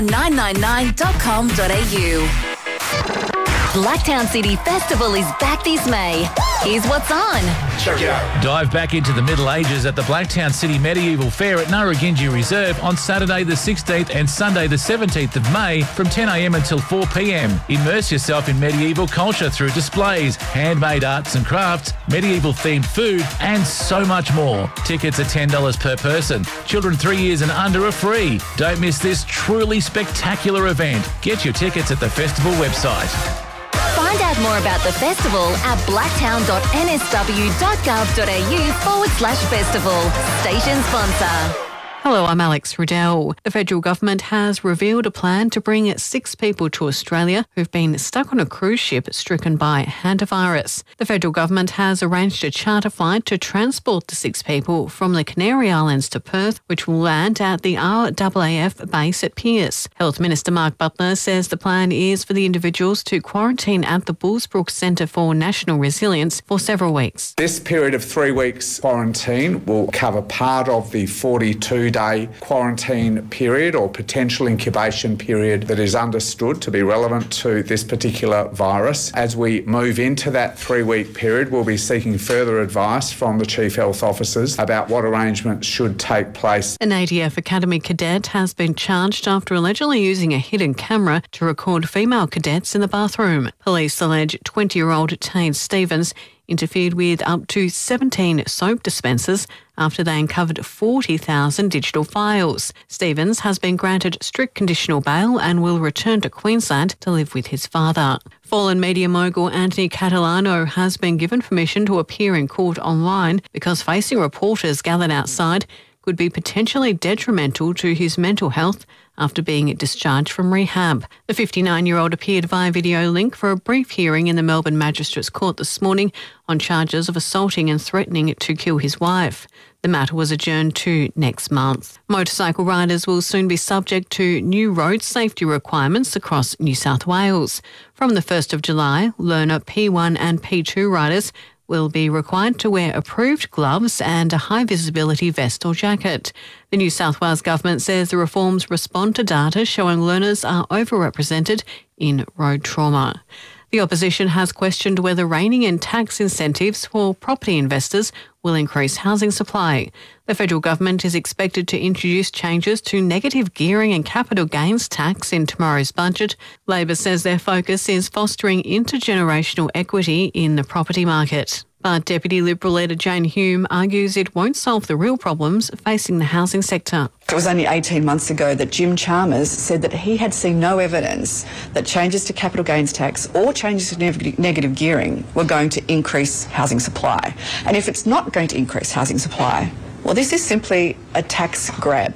999.com.au. Blacktown City Festival is back this May. Here's what's on. Check it out. Dive back into the Middle Ages at the Blacktown City Medieval Fair at Narragansett Reserve on Saturday the 16th and Sunday the 17th of May from 10 a.m. until 4 p.m. Immerse yourself in medieval culture through displays, handmade arts and crafts, medieval-themed food, and so much more. Tickets are $10 per person. Children 3 years and under are free. Don't miss this truly spectacular event. Get your tickets at the festival website. Find out more about the festival at blacktown.nsw.gov.au/festival. Station sponsor. Hello, I'm Alex Riddell. The federal government has revealed a plan to bring 6 people to Australia who've been stuck on a cruise ship stricken by hantavirus. The federal government has arranged a charter flight to transport the 6 people from the Canary Islands to Perth, which will land at the RAAF base at Pearce. Health Minister Mark Butler says the plan is for the individuals to quarantine at the Bullsbrook Centre for National Resilience for several weeks. This period of 3 weeks quarantine will cover part of the 42-day quarantine period or potential incubation period that is understood to be relevant to this particular virus. As we move into that 3-week period, we'll be seeking further advice from the Chief Health Officers about what arrangements should take place. An ADF Academy cadet has been charged after allegedly using a hidden camera to record female cadets in the bathroom. Police allege 20-year-old Tade Stevens interfered with up to 17 soap dispensers after they uncovered 40,000 digital files. Stevens has been granted strict conditional bail and will return to Queensland to live with his father. Fallen media mogul Anthony Catalano has been given permission to appear in court online because facing reporters gathered outside could be potentially detrimental to his mental health after being discharged from rehab. The 59-year-old appeared via video link for a brief hearing in the Melbourne Magistrates Court this morning on charges of assaulting and threatening to kill his wife. The matter was adjourned to next month. Motorcycle riders will soon be subject to new road safety requirements across New South Wales. From the 1st of July, learner P1 and P2 riders will be required to wear approved gloves and a high-visibility vest or jacket. The New South Wales Government says the reforms respond to data showing learners are overrepresented in road trauma. The opposition has questioned whether reining in tax incentives for property investors will increase housing supply. The federal government is expected to introduce changes to negative gearing and capital gains tax in tomorrow's budget. Labor says their focus is fostering intergenerational equity in the property market. But Deputy Liberal leader Jane Hume argues it won't solve the real problems facing the housing sector. It was only 18 months ago that Jim Chalmers said that he had seen no evidence that changes to capital gains tax or changes to negative gearing were going to increase housing supply. And if it's not going to increase housing supply, well, this is simply a tax grab.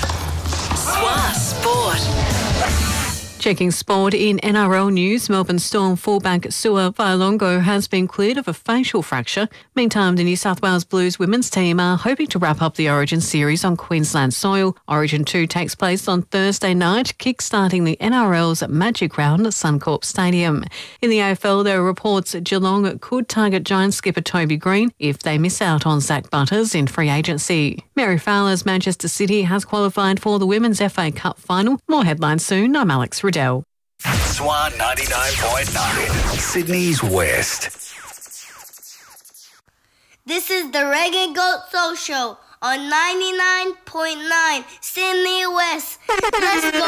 SWA Sport. Checking sport in NRL news, Melbourne Storm fullback Sua Vailongo has been cleared of a facial fracture. Meantime, the New South Wales Blues women's team are hoping to wrap up the Origin series on Queensland soil. Origin 2 takes place on Thursday night, kick-starting the NRL's Magic Round at Suncorp Stadium. In the AFL, there are reports Geelong could target Giants skipper Toby Green if they miss out on Zach Butters in free agency. Mary Fowler's Manchester City has qualified for the Women's FA Cup final. More headlines soon. I'm Alex Riddell. SWA 99.9, Sydney's West. This is the Reggae Goat Soul Show on 99.9 Sydney West. Let's go.